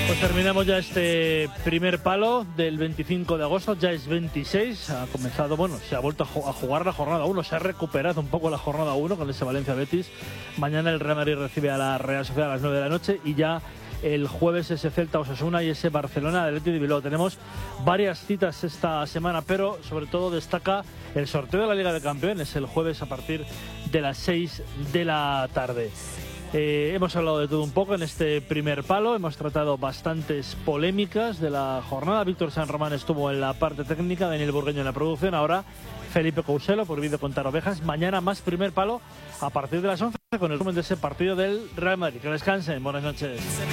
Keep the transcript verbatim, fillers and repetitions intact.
Pues terminamos ya este primer palo del veinticinco de agosto, ya es veintiséis, ha comenzado, bueno, se ha vuelto a jugar la jornada uno, se ha recuperado un poco la jornada uno con ese Valencia Betis. Mañana el Real Madrid recibe a la Real Sociedad a las nueve de la noche y ya el jueves ese Celta Osasuna y ese Barcelona Athletic de Bilbao. Tenemos varias citas esta semana, pero sobre todo destaca el sorteo de la Liga de Campeones el jueves a partir de las seis de la tarde. Eh, hemos hablado de todo un poco en este primer palo, hemos tratado bastantes polémicas de la jornada. Víctor San Román estuvo en la parte técnica, Daniel Burgueño en la producción, ahora Felipe Couselo por Vídeo Contar Ovejas. Mañana más primer palo a partir de las once con el resumen de ese partido del Real Madrid. Que descansen, buenas noches.